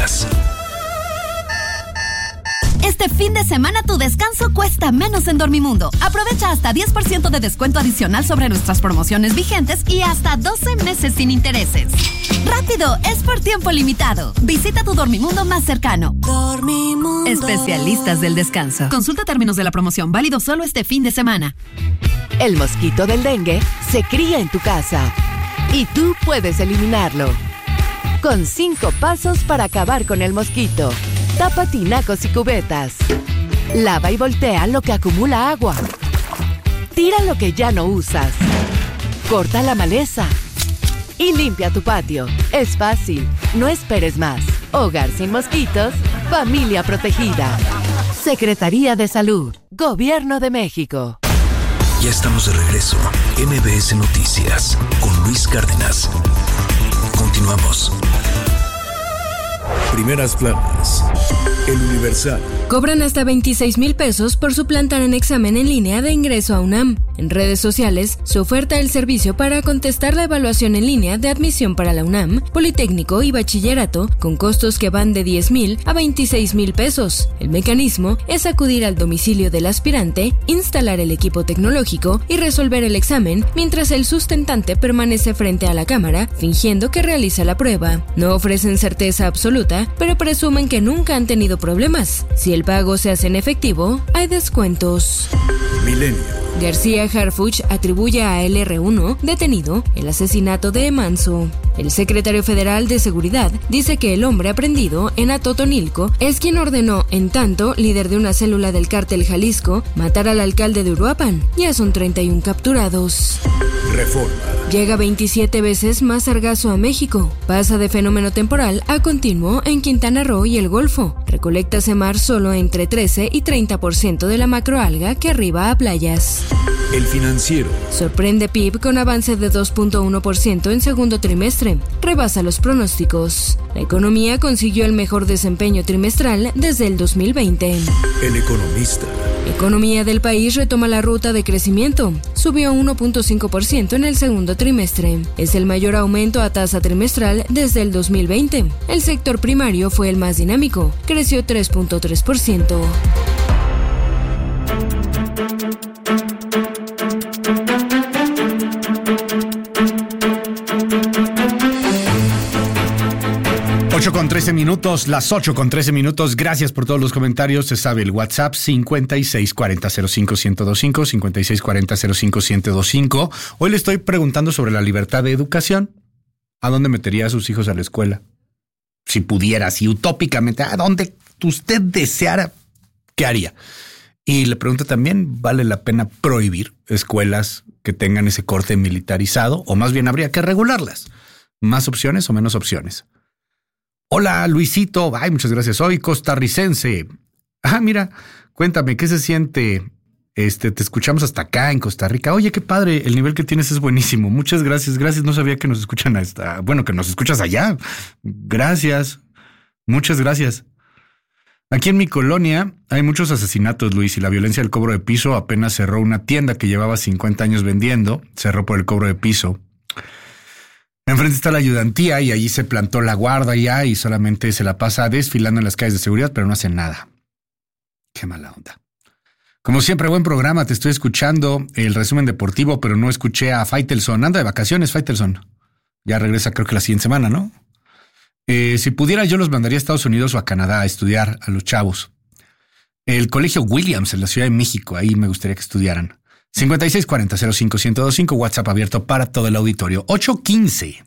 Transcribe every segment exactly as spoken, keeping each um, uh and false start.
Noticias. Este fin de semana tu descanso cuesta menos en Dormimundo. Aprovecha hasta diez por ciento de descuento adicional sobre nuestras promociones vigentes y hasta doce meses sin intereses. ¡Rápido! Es por tiempo limitado. Visita tu Dormimundo más cercano. Dormimundo. Especialistas del descanso. Consulta términos de la promoción. Válido solo este fin de semana. El mosquito del dengue se cría en tu casa y tú puedes eliminarlo. Con cinco pasos para acabar con el mosquito. Tapa tinacos y cubetas. Lava y voltea lo que acumula agua. Tira lo que ya no usas. Corta la maleza. Y limpia tu patio. Es fácil. No esperes más. Hogar sin mosquitos. Familia protegida. Secretaría de Salud. Gobierno de México. Ya estamos de regreso. M B S Noticias con Luis Cárdenas. Continuamos. Primeras planas. El Universal. Cobran hasta veintiséis mil pesos por suplantar un examen en línea de ingreso a UNAM. En redes sociales se oferta el servicio para contestar la evaluación en línea de admisión para la UNAM, Politécnico y Bachillerato, con costos que van de diez mil a veintiséis mil pesos. El mecanismo es acudir al domicilio del aspirante, instalar el equipo tecnológico y resolver el examen, mientras el sustentante permanece frente a la cámara, fingiendo que realiza la prueba. No ofrecen certeza absoluta, pero presumen que nunca han tenido problemas. Si el pago se hace en efectivo, hay descuentos. Milenio. García Harfuch atribuye a el erre uno, detenido, el asesinato de Manso. El secretario federal de Seguridad dice que el hombre aprendido en Atotonilco es quien ordenó, en tanto, líder de una célula del cártel Jalisco, matar al alcalde de Uruapan. Ya son treinta y uno capturados. Reforma. Llega veintisiete veces más sargazo a México. Pasa de fenómeno temporal a continuo en Quintana Roo y el Golfo. Recolecta Semar solo entre trece y treinta por ciento de la macroalga que arriba a playas. El Financiero. Sorprende P I B con avance de dos punto uno por ciento en segundo trimestre. Rebasa los pronósticos. La economía consiguió el mejor desempeño trimestral desde el dos mil veinte. El Economista. La economía del país retoma la ruta de crecimiento. Subió uno punto cinco por ciento en el segundo trimestre. Es el mayor aumento a tasa trimestral desde el dos mil veinte. El sector primario fue el más dinámico. Creció tres punto tres por ciento. ocho con trece minutos, las ocho con trece minutos. Gracias por todos los comentarios. Se sabe el WhatsApp cincuenta y seis cuarenta cero cinco ciento veinticinco, cincuenta y seis cuarenta cero cinco ciento veinticinco. Hoy le estoy preguntando sobre la libertad de educación. ¿A dónde metería a sus hijos a la escuela? Si pudiera, si utópicamente, ¿a dónde usted deseara? ¿Qué haría? Y le pregunto también, ¿vale la pena prohibir escuelas que tengan ese corte militarizado? O más bien habría que regularlas. ¿Más opciones o menos opciones? Hola, Luisito. Ay, muchas gracias. Soy costarricense. Ah, mira, cuéntame, ¿qué se siente? Este, te escuchamos hasta acá en Costa Rica. Oye, qué padre, el nivel que tienes es buenísimo. Muchas gracias, gracias. No sabía que nos escuchan hasta, bueno, que nos escuchas allá. Gracias. Muchas gracias. Aquí en mi colonia hay muchos asesinatos, Luis, y la violencia del cobro de piso. Apenas cerró una tienda que llevaba cincuenta años vendiendo. Cerró por el cobro de piso. Enfrente está la ayudantía y allí se plantó la guardia y solamente se la pasa desfilando en las calles de seguridad, pero no hace nada. Qué mala onda. Como siempre, buen programa. Te estoy escuchando el resumen deportivo, pero no escuché a Faitelson. Anda de vacaciones, Faitelson. Ya regresa creo que la siguiente semana, ¿no? Eh, si pudiera, yo los mandaría a Estados Unidos o a Canadá a estudiar a los chavos. El Colegio Williams en la Ciudad de México, ahí me gustaría que estudiaran. cincuenta y seis cuarenta cero cinco ciento veinticinco, WhatsApp abierto para todo el auditorio. ocho quince.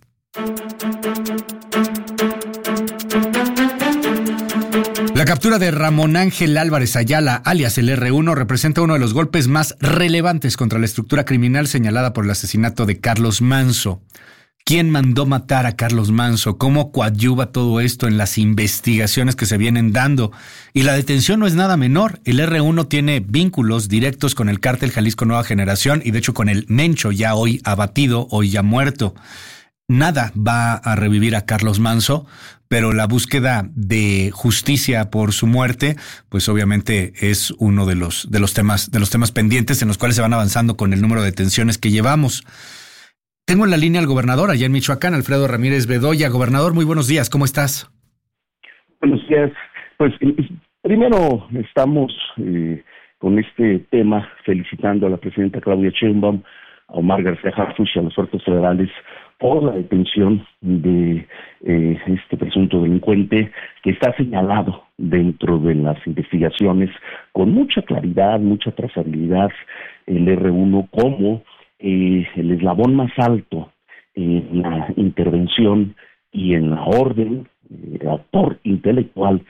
La captura de Ramón Ángel Álvarez Ayala, alias el erre uno, representa uno de los golpes más relevantes contra la estructura criminal señalada por el asesinato de Carlos Manso. ¿Quién mandó matar a Carlos Manso? ¿Cómo coadyuva todo esto en las investigaciones que se vienen dando? Y la detención no es nada menor. El erre uno tiene vínculos directos con el cártel Jalisco Nueva Generación y de hecho con el Mencho, ya hoy abatido, hoy ya muerto. Nada va a revivir a Carlos Manso, pero la búsqueda de justicia por su muerte, pues obviamente es uno de los, de los temas, de los temas pendientes en los cuales se van avanzando con el número de detenciones que llevamos. Tengo en la línea al gobernador allá en Michoacán, Alfredo Ramírez Bedoya. Gobernador, muy buenos días, ¿cómo estás? Buenos días. Pues primero estamos eh, con este tema felicitando a la presidenta Claudia Sheinbaum, a Omar García Harfuch y a los fuerzas federales por la detención de eh, este presunto delincuente que está señalado dentro de las investigaciones con mucha claridad, mucha trazabilidad, el erre uno como eh, el eslabón más alto en la intervención y en la orden, eh, actor intelectual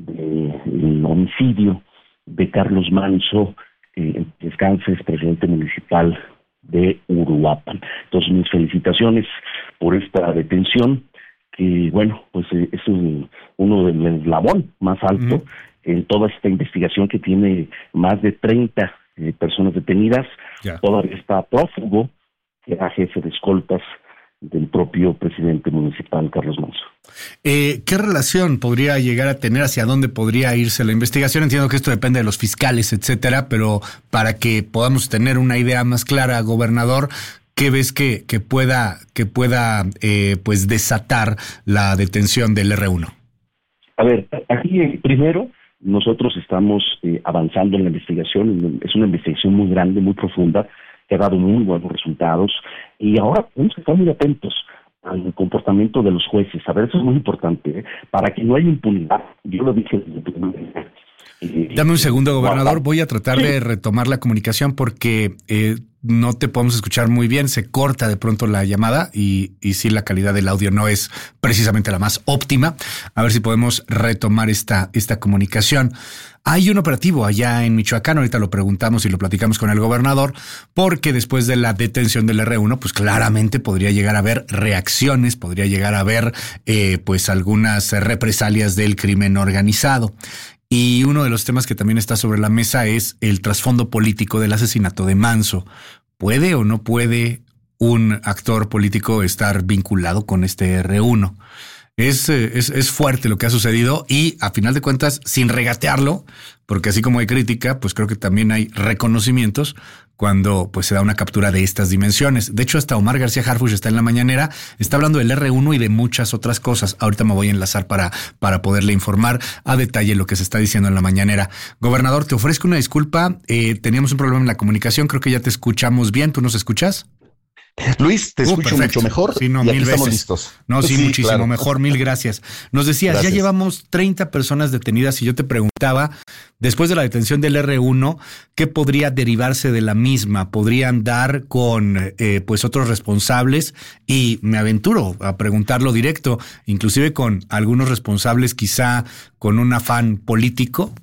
del homicidio de Carlos Manso, eh, descanse, es presidente municipal de Uruapan. Entonces, mis felicitaciones por esta detención, que bueno, pues eh, es un, uno del eslabón más alto uh-huh. en toda esta investigación que tiene más de treinta eh, personas detenidas. Yeah. Todavía está prófugo, que era jefe de escoltas del propio presidente municipal, Carlos Manso. Eh, ¿Qué relación podría llegar a tener, hacia dónde podría irse la investigación? Entiendo que esto depende de los fiscales, etcétera, pero para que podamos tener una idea más clara, gobernador, ¿qué ves que, que pueda, que pueda eh, pues desatar la detención del erre uno? A ver, aquí eh, primero nosotros estamos eh, avanzando en la investigación. Es una investigación muy grande, muy profunda, que ha dado muy buenos resultados, y ahora tenemos que estar muy atentos al comportamiento de los jueces. A ver, eso es muy importante, ¿eh? Para que no haya impunidad. Yo lo dije desde el primer día. Eh, Dame un segundo, gobernador. Voy a tratar sí. de retomar la comunicación porque eh, no te podemos escuchar muy bien. Se corta de pronto la llamada y, y sí, la calidad del audio no es precisamente la más óptima. A ver si podemos retomar esta, esta comunicación. Hay un operativo allá en Michoacán, ahorita lo preguntamos y lo platicamos con el gobernador, porque después de la detención del erre uno, pues claramente podría llegar a haber reacciones, podría llegar a haber eh, pues algunas represalias del crimen organizado. Y uno de los temas que también está sobre la mesa es el trasfondo político del asesinato de Manso. ¿Puede o no puede un actor político estar vinculado con este erre uno? Es, es, es fuerte lo que ha sucedido y, a final de cuentas, sin regatearlo, porque así como hay crítica, pues creo que también hay reconocimientos cuando pues se da una captura de estas dimensiones. De hecho, hasta Omar García Harfuch está en la mañanera, está hablando del erre uno y de muchas otras cosas. Ahorita me voy a enlazar para, para poderle informar a detalle lo que se está diciendo en la mañanera. Gobernador, te ofrezco una disculpa. Eh, teníamos un problema en la comunicación. Creo que ya te escuchamos bien. ¿Tú nos escuchas? Luis, te uh, escucho perfecto. mucho mejor. Sí, no, y mil aquí estamos veces. Listos. No, sí, sí muchísimo claro. mejor. Mil gracias. Nos decías, gracias. Ya llevamos treinta personas detenidas y yo te preguntaba, después de la detención del erre uno, ¿qué podría derivarse de la misma? ¿Podrían dar con eh, pues otros responsables? Y me aventuro a preguntarlo directo, inclusive con algunos responsables quizá con un afán político.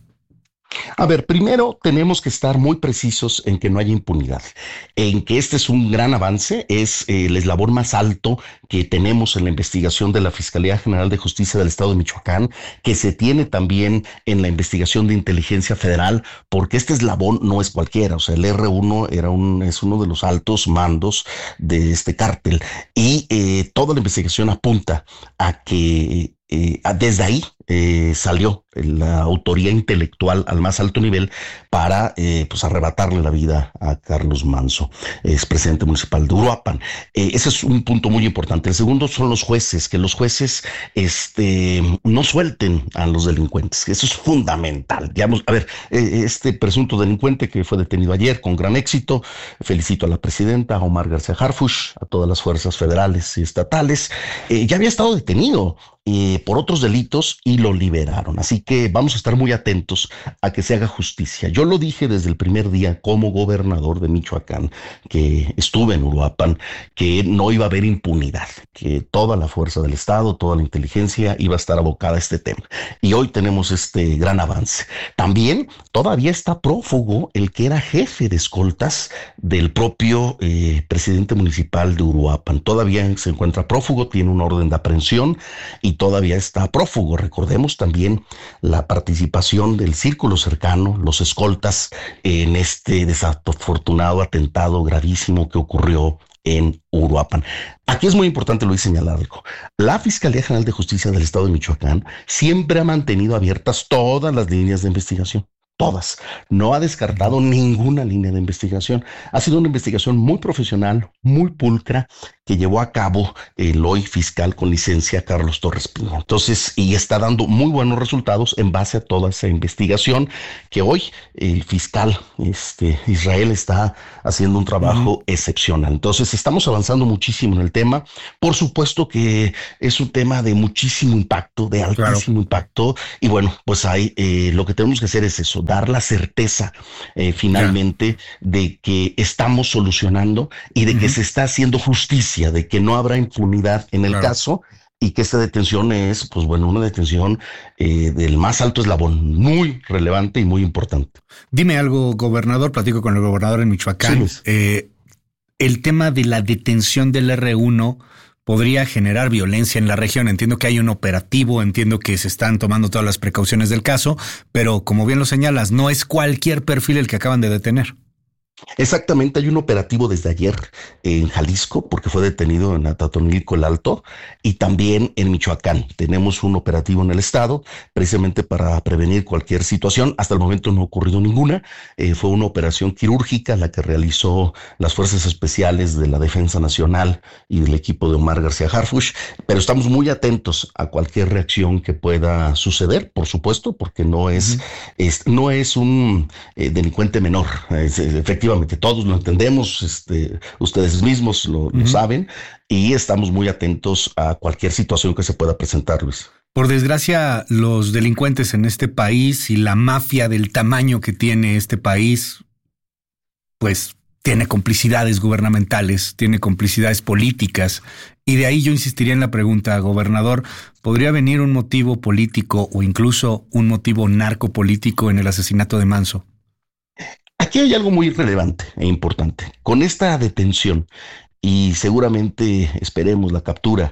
A ver, primero tenemos que estar muy precisos en que no haya impunidad, en que este es un gran avance, es eh, el eslabón más alto que tenemos en la investigación de la Fiscalía General de Justicia del Estado de Michoacán, que se tiene también en la investigación de Inteligencia Federal, porque este eslabón no es cualquiera, o sea, el erre uno era un, es uno de los altos mandos de este cártel, y eh, toda la investigación apunta a que eh, desde ahí eh, salió la autoría intelectual al más alto nivel para eh, pues arrebatarle la vida a Carlos Manso, es presidente municipal de Uruapan. Eh, ese es un punto muy importante. El segundo son los jueces, que los jueces este, no suelten a los delincuentes. Eso es fundamental. Digamos, a ver, eh, este presunto delincuente que fue detenido ayer con gran éxito, felicito a la presidenta, a Omar García Harfuch, a todas las fuerzas federales y estatales, eh, ya había estado detenido eh, por otros delitos y lo liberaron. Así que vamos a estar muy atentos a que se haga justicia. Yo lo dije desde el primer día como gobernador de Michoacán, que estuve en Uruapan, que no iba a haber impunidad, que toda la fuerza del Estado, toda la inteligencia iba a estar abocada a este tema. Y hoy tenemos este gran avance. También todavía está prófugo el que era jefe de escoltas del propio eh, presidente municipal de Uruapan. Todavía se encuentra prófugo, tiene un orden de aprehensión y todavía está prófugo. Recordemos también la participación del círculo cercano, los escoltas, en este desafortunado atentado gravísimo que ocurrió en Uruapan. Aquí es muy importante, Luis, señalar algo. La Fiscalía General de Justicia del Estado de Michoacán siempre ha mantenido abiertas todas las líneas de investigación. todas. No ha descartado ninguna línea de investigación. Ha sido una investigación muy profesional, muy pulcra, que llevó a cabo el hoy fiscal con licencia Carlos Torres Piña. Entonces, y está dando muy buenos resultados en base a toda esa investigación que hoy el fiscal este, Israel está haciendo un trabajo uh-huh. excepcional. Entonces, estamos avanzando muchísimo en el tema. Por supuesto que es un tema de muchísimo impacto, de altísimo claro. impacto. Y bueno, pues hay eh, lo que tenemos que hacer es eso, dar la certeza eh, finalmente claro. de que estamos solucionando y de uh-huh. que se está haciendo justicia, de que no habrá impunidad en el claro. caso y que esta detención es, pues bueno, una detención eh, del más alto eslabón, muy relevante y muy importante. Dime algo, gobernador, platico con el gobernador en Michoacán. Sí. Eh, el tema de la detención del erre uno podría generar violencia en la región. Entiendo que hay un operativo, entiendo que se están tomando todas las precauciones del caso, pero como bien lo señalas, no es cualquier perfil el que acaban de detener. Exactamente, hay un operativo desde ayer en Jalisco, porque fue detenido en Atatonilco el Alto, y también en Michoacán. Tenemos un operativo en el estado, precisamente para prevenir cualquier situación. Hasta el momento no ha ocurrido ninguna. Eh, fue una operación quirúrgica la que realizó las Fuerzas Especiales de la Defensa Nacional y del equipo de Omar García Harfuch, pero estamos muy atentos a cualquier reacción que pueda suceder, por supuesto, porque no es, uh-huh. es, no es un eh, delincuente menor. Es, efectivamente, todos lo entendemos, este, ustedes mismos lo, uh-huh. lo saben, y estamos muy atentos a cualquier situación que se pueda presentar, Luis. Por desgracia, los delincuentes en este país y la mafia del tamaño que tiene este país, pues tiene complicidades gubernamentales, tiene complicidades políticas, y de ahí yo insistiría en la pregunta, gobernador, ¿podría venir un motivo político o incluso un motivo narcopolítico en el asesinato de Manso? Aquí hay algo muy relevante e importante. Con esta detención y seguramente esperemos la captura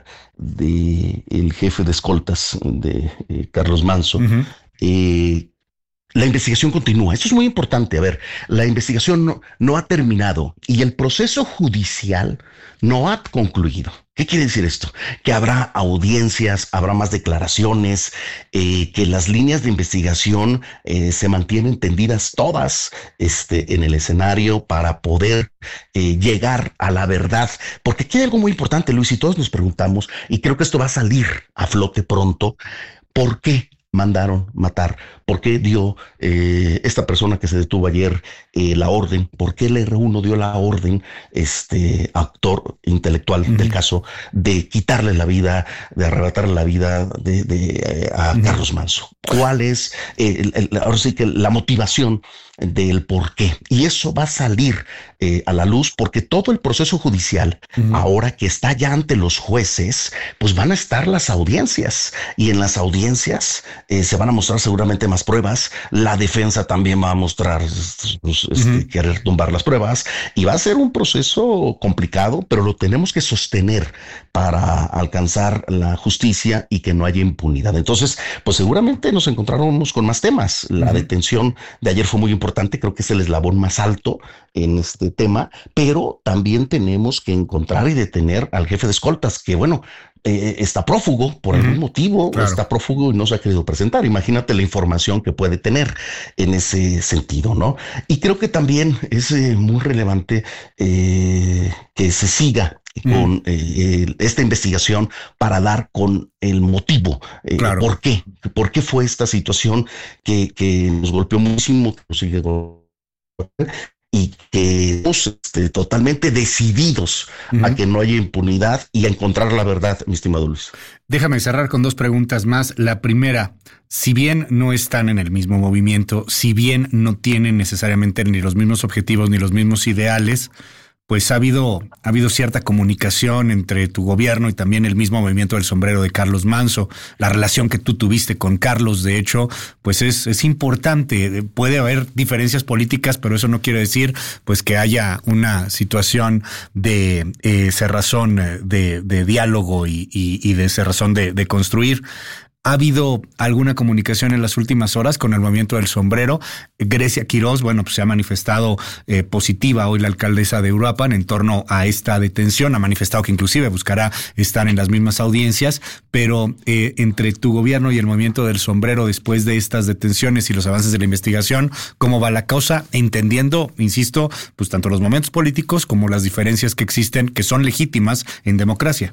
de el jefe de escoltas de eh, Carlos Manso, uh-huh. eh, la investigación continúa. Esto es muy importante. A ver, la investigación no, no ha terminado y el proceso judicial no ha concluido. ¿Qué quiere decir esto? Que habrá audiencias, habrá más declaraciones, eh, que las líneas de investigación eh, se mantienen tendidas todas este, en el escenario para poder eh, llegar a la verdad. Porque aquí hay algo muy importante, Luis, y todos nos preguntamos, y creo que esto va a salir a flote pronto, ¿por qué mandaron matar? ¿Por qué dio eh, esta persona que se detuvo ayer eh, la orden? ¿Por qué el erre uno dio la orden, este actor intelectual uh-huh. del caso, de quitarle la vida, de arrebatarle la vida de, de, eh, a uh-huh. Carlos Manso? ¿Cuál es, eh, el, el, ahora sí que la motivación del por qué? Y eso va a salir eh, a la luz porque todo el proceso judicial, uh-huh. ahora que está ya ante los jueces, pues van a estar las audiencias, y en las audiencias eh, se van a mostrar seguramente más pruebas. La defensa también va a mostrar pues, este, uh-huh. querer tumbar las pruebas, y va a ser un proceso complicado, pero lo tenemos que sostener para alcanzar la justicia y que no haya impunidad. Entonces, pues seguramente nos encontraremos con más temas. La uh-huh. detención de ayer fue muy importante, creo que es el eslabón más alto en este tema, pero también tenemos que encontrar y detener al jefe de escoltas, que bueno, eh, está prófugo por uh-huh. algún motivo, claro. está prófugo y no se ha querido presentar. Imagínate la información que puede tener en ese sentido, ¿no? Y creo que también es eh, muy relevante eh, que se siga con eh, esta investigación para dar con el motivo. Eh, claro. ¿Por qué? ¿Por qué fue esta situación que, que nos golpeó muchísimo, que nos sigue golpeando, y que estamos este, totalmente decididos uh-huh. a que no haya impunidad y a encontrar la verdad, mi estimado Luis? Déjame cerrar con dos preguntas más. La primera, si bien no están en el mismo movimiento, si bien no tienen necesariamente ni los mismos objetivos ni los mismos ideales, pues ha habido, ha habido cierta comunicación entre tu gobierno y también el mismo movimiento del sombrero de Carlos Manso. La relación que tú tuviste con Carlos, de hecho, pues es, es importante. Puede haber diferencias políticas, pero eso no quiere decir pues que haya una situación de eh, cerrazón de, de diálogo y, y, y de cerrazón de, de construir. ¿Ha habido alguna comunicación en las últimas horas con el movimiento del sombrero? Grecia Quirós, bueno, pues se ha manifestado eh, positiva hoy la alcaldesa de Uruapan en torno a esta detención. Ha manifestado que inclusive buscará estar en las mismas audiencias, pero eh, entre tu gobierno y el movimiento del sombrero después de estas detenciones y los avances de la investigación, ¿cómo va la causa? Entendiendo, insisto, pues tanto los momentos políticos como las diferencias que existen, que son legítimas en democracia.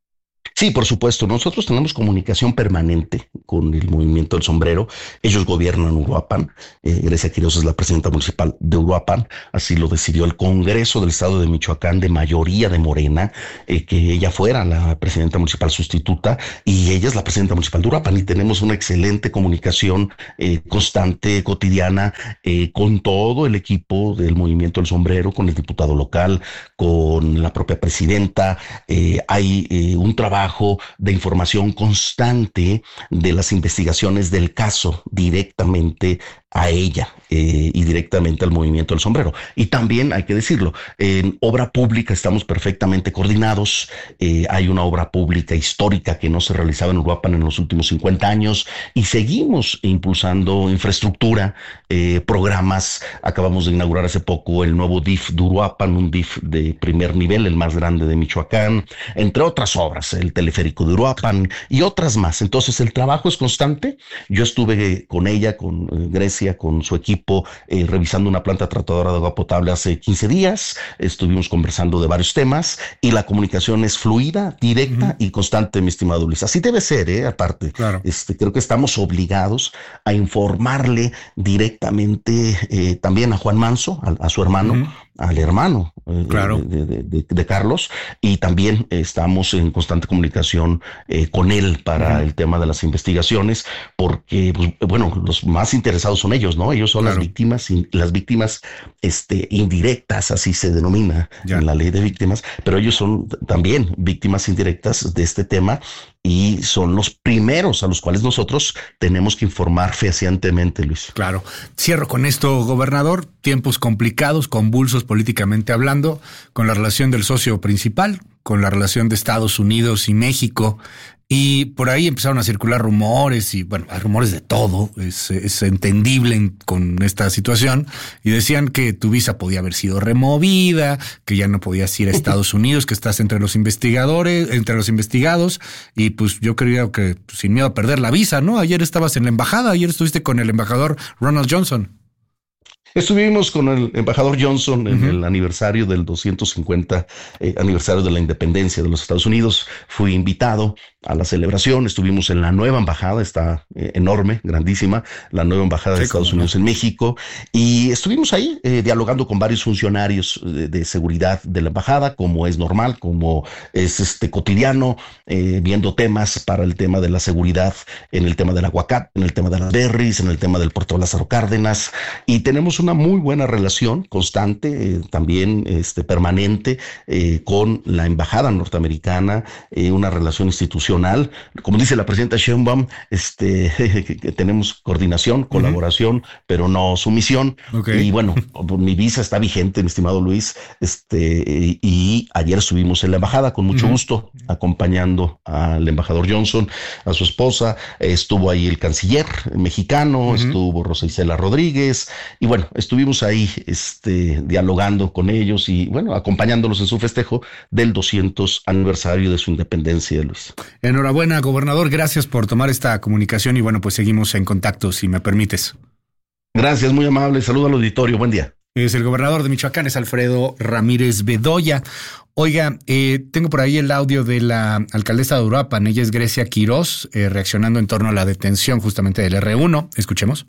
Sí, por supuesto. Nosotros tenemos comunicación permanente con el movimiento del sombrero. Ellos gobiernan Uruapan. Eh, Grecia Quirós es la presidenta municipal de Uruapan. Así lo decidió el Congreso del Estado de Michoacán, de mayoría de Morena, eh, que ella fuera la presidenta municipal sustituta, y ella es la presidenta municipal de Uruapan. Y tenemos una excelente comunicación eh, constante, cotidiana, eh, con todo el equipo del movimiento del sombrero, con el diputado local, con la propia presidenta. Eh, hay eh, un trabajo de información constante de las investigaciones del caso directamente a ella eh, y directamente al movimiento del sombrero. Y también hay que decirlo, en obra pública estamos perfectamente coordinados. Eh, hay una obra pública histórica que no se realizaba en Uruapan en los últimos cincuenta años y seguimos impulsando infraestructura, eh, programas. Acabamos de inaugurar hace poco el nuevo D I F de Uruapan, un D I F de primer nivel, el más grande de Michoacán, entre otras obras, el teleférico de Uruapan y otras más. Entonces el trabajo es constante. Yo estuve con ella, con eh, Grecia, con su equipo, eh, revisando una planta tratadora de agua potable hace quince días. Estuvimos conversando de varios temas y la comunicación es fluida, directa uh-huh. y constante, mi estimado Luis. Así debe ser, ¿eh? Aparte, claro. este, creo que estamos obligados a informarle directamente eh, también a Juan Manso, a, a su hermano, uh-huh. al hermano eh, claro. de, de, de, de Carlos, y también eh, estamos en constante comunicación eh, con él para uh-huh. el tema de las investigaciones, porque, pues, bueno, los más interesados son ellos, ¿no? Ellos son claro. las víctimas, las víctimas este, indirectas, así se denomina ya. en la ley de víctimas, pero ellos son también víctimas indirectas de este tema y son los primeros a los cuales nosotros tenemos que informar fehacientemente, Luis. Claro. Cierro con esto, gobernador. Tiempos complicados, convulsos políticamente hablando, con la relación del socio principal, con la relación de Estados Unidos y México. Y por ahí empezaron a circular rumores y, bueno, hay rumores de todo, es, es entendible en, con esta situación. Y decían que tu visa podía haber sido removida, que ya no podías ir a Estados Unidos, que estás entre los investigadores, entre los investigados. Y pues yo creo que pues, sin miedo a perder la visa, ¿no? Ayer estabas en la embajada, ayer estuviste con el embajador Ronald Johnson. Estuvimos con el embajador Johnson en uh-huh. el aniversario del doscientos cincuenta eh, aniversario de la independencia de los Estados Unidos. Fui invitado a la celebración. Estuvimos en la nueva embajada, está eh, enorme, grandísima, la nueva embajada sí, de Estados Unidos no. en México. Y estuvimos ahí eh, dialogando con varios funcionarios de, de seguridad de la embajada, como es normal, como es este cotidiano, eh, viendo temas para el tema de la seguridad, en el tema del aguacate, en el tema de las berries, en el tema del puerto de Lázaro Cárdenas. Y tenemos una muy buena relación constante, eh, también este, permanente, eh, con la embajada norteamericana, eh, una relación institucional. Como dice la presidenta Sheinbaum, este, que, que tenemos coordinación, colaboración, uh-huh. pero no sumisión. Okay. Y bueno, mi visa está vigente, mi estimado Luis, este, y, y ayer estuvimos en la embajada con mucho uh-huh. gusto, acompañando al embajador Johnson, a su esposa. Estuvo ahí el canciller mexicano, uh-huh. estuvo Rosa Isela Rodríguez, y bueno, estuvimos ahí este, dialogando con ellos y, bueno, acompañándolos en su festejo del doscientos aniversario de su independencia, Luis. Enhorabuena, gobernador. Gracias por tomar esta comunicación y, bueno, pues seguimos en contacto, si me permites. Gracias, muy amable. Saludo al auditorio. Buen día. Es el gobernador de Michoacán, es Alfredo Ramírez Bedoya. Oiga, eh, tengo por ahí el audio de la alcaldesa de Uruapan. Ella es Grecia Quirós, eh, reaccionando en torno a la detención justamente del erre uno. Escuchemos.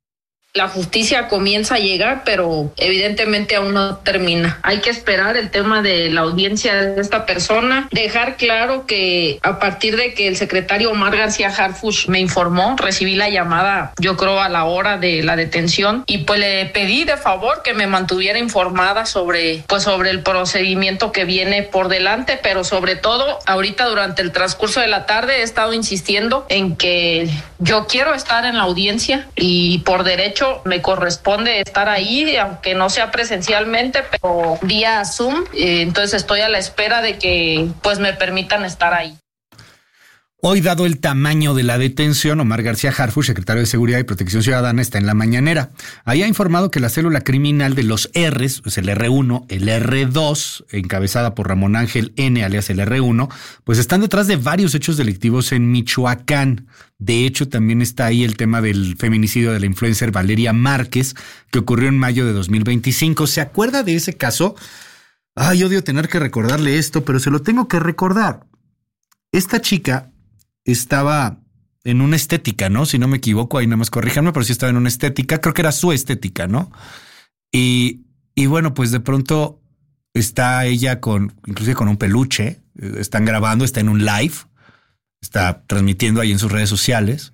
La justicia comienza a llegar, pero evidentemente aún no termina. Hay que esperar el tema de la audiencia de esta persona. Dejar claro que a partir de que el secretario Omar García Harfuch me informó, recibí la llamada, yo creo, a la hora de la detención, y pues le pedí de favor que me mantuviera informada sobre, pues, sobre el procedimiento que viene por delante, pero sobre todo ahorita durante el transcurso de la tarde he estado insistiendo en que yo quiero estar en la audiencia y por derecho me corresponde estar ahí, aunque no sea presencialmente, pero vía Zoom. Eh, entonces estoy a la espera de que pues me permitan estar ahí. Hoy, dado el tamaño de la detención, Omar García Harfuch, secretario de Seguridad y Protección Ciudadana, está en la mañanera. Ahí ha informado que la célula criminal de los R's, pues el erre uno, el erre dos, encabezada por Ramón Ángel N, alias el erre uno, pues están detrás de varios hechos delictivos en Michoacán. De hecho, también está ahí el tema del feminicidio de la influencer Valeria Márquez, que ocurrió en mayo de dos mil veinticinco. ¿Se acuerda de ese caso? Ay, odio tener que recordarle esto, pero se lo tengo que recordar. Esta chica estaba en una estética, ¿no? Si no me equivoco, ahí nada más corríjanme, pero sí estaba en una estética, creo que era su estética, ¿no? Y, y bueno, pues de pronto está ella con, inclusive con un peluche, están grabando, está en un live, está transmitiendo ahí en sus redes sociales,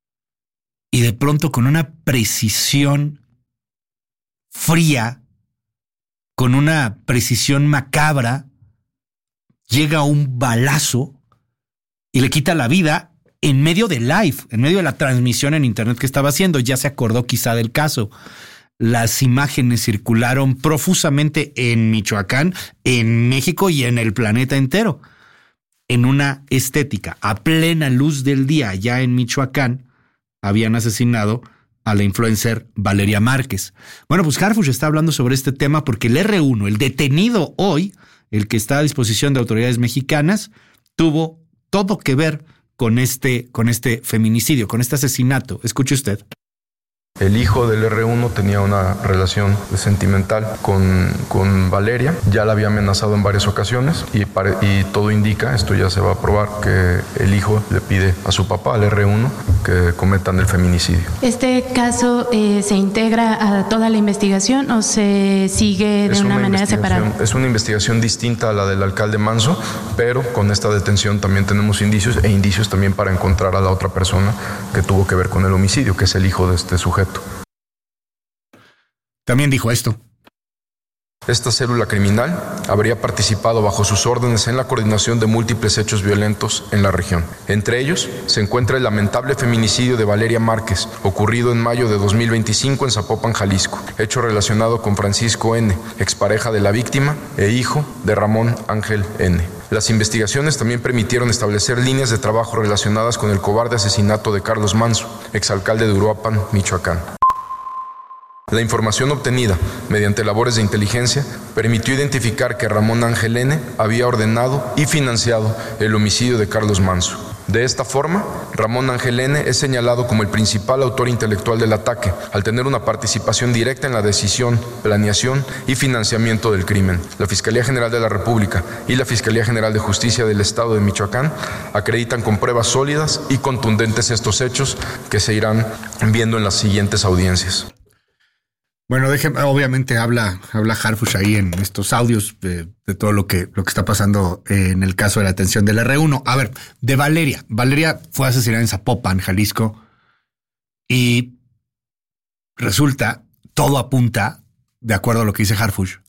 y de pronto con una precisión fría, con una precisión macabra, llega un balazo y le quita la vida en medio del live, en medio de la transmisión en internet que estaba haciendo. Ya se acordó quizá del caso. Las imágenes circularon profusamente en Michoacán, en México y en el planeta entero. En una estética, a plena luz del día, ya en Michoacán, habían asesinado a la influencer Valeria Márquez. Bueno, pues Harfuch está hablando sobre este tema porque el erre uno, el detenido hoy, el que está a disposición de autoridades mexicanas, tuvo todo que ver con este, con este feminicidio, con este asesinato. Escuche usted. El hijo del erre uno tenía una relación sentimental con, con Valeria, ya la había amenazado en varias ocasiones y, pare, y todo indica, esto ya se va a probar, que el hijo le pide a su papá, al erre uno, que cometan el feminicidio. ¿Este caso eh, se integra a toda la investigación o se sigue de una, una manera separada? Es una investigación distinta a la del alcalde Manso, pero con esta detención también tenemos indicios e indicios también para encontrar a la otra persona que tuvo que ver con el homicidio, que es el hijo de este sujeto. También dijo esto. Esta célula criminal habría participado bajo sus órdenes en la coordinación de múltiples hechos violentos en la región. Entre ellos se encuentra el lamentable feminicidio de Valeria Márquez, ocurrido en mayo de dos mil veinticinco en Zapopan, Jalisco, hecho relacionado con Francisco N., expareja de la víctima e hijo de Ramón Ángel N. Las investigaciones también permitieron establecer líneas de trabajo relacionadas con el cobarde asesinato de Carlos Manso, exalcalde de Uruapan, Michoacán. La información obtenida mediante labores de inteligencia permitió identificar que Ramón Ángel N. había ordenado y financiado el homicidio de Carlos Manso. De esta forma, Ramón Ángel N. es señalado como el principal autor intelectual del ataque, al tener una participación directa en la decisión, planeación y financiamiento del crimen. La Fiscalía General de la República y la Fiscalía General de Justicia del Estado de Michoacán acreditan con pruebas sólidas y contundentes estos hechos que se irán viendo en las siguientes audiencias. Bueno, déjeme, obviamente habla, habla Harfuch ahí en estos audios de, de todo lo que, lo que está pasando en el caso de la detención del erre uno. A ver, de Valeria. Valeria fue asesinada en Zapopan, Jalisco, y resulta, todo apunta, de acuerdo a lo que dice Harfuch,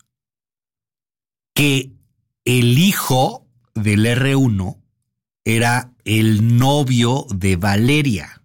que el hijo del erre uno era el novio de Valeria.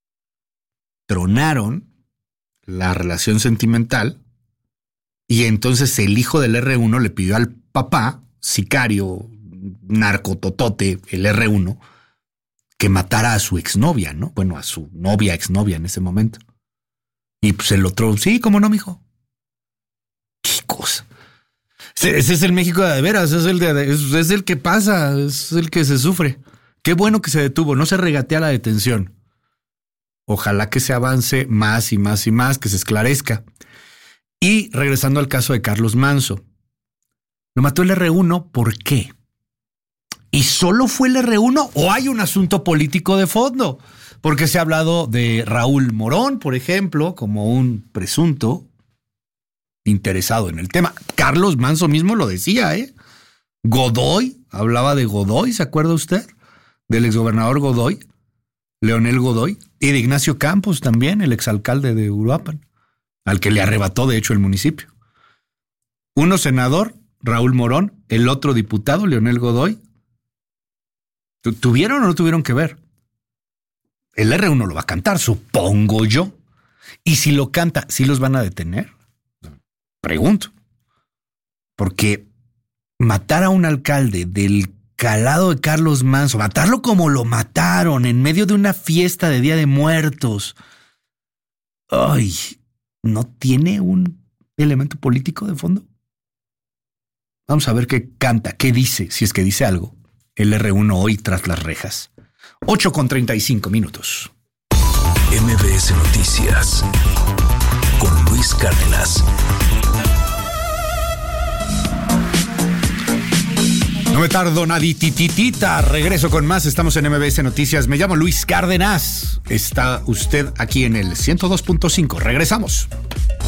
Tronaron la relación sentimental y entonces el hijo del erre uno le pidió al papá, sicario, narcototote, el erre uno, que matara a su exnovia, ¿no? Bueno, a su novia, exnovia en ese momento. Y pues el otro, sí, ¿cómo no, mijo? ¿Qué cosa? Ese, ese es el México de, de veras, es el, de, es, es el que pasa, es el que se sufre. Qué bueno que se detuvo, no se regatea la detención. Ojalá que se avance más y más y más, que se esclarezca. Y regresando al caso de Carlos Manso. Lo mató el erre uno, ¿por qué? ¿Y solo fue el erre uno o hay un asunto político de fondo? Porque se ha hablado de Raúl Morón, por ejemplo, como un presunto interesado en el tema. Carlos Manso mismo lo decía, ¿eh? Godoy, hablaba de Godoy, ¿se acuerda usted? Del exgobernador Godoy, Leonel Godoy, y de Ignacio Campos también, el exalcalde de Uruapan, al que le arrebató de hecho el municipio. Uno senador, Raúl Morón, el otro diputado, Leonel Godoy. ¿Tuvieron o no tuvieron que ver? El erre uno lo va a cantar, supongo yo. Y si lo canta, ¿sí los van a detener? Pregunto. Porque matar a un alcalde del calado de Carlos Manzo, matarlo como lo mataron, en medio de una fiesta de Día de Muertos. Ay, ¿no tiene un elemento político de fondo? Vamos a ver qué canta, qué dice, si es que dice algo. El erre uno hoy tras las rejas. ocho con treinta y cinco minutos. M B S Noticias con Luis Cárdenas. No me tardo naditititita. Regreso con más. Estamos en M B S Noticias. Me llamo Luis Cárdenas. Está usted aquí en el ciento dos punto cinco. Regresamos.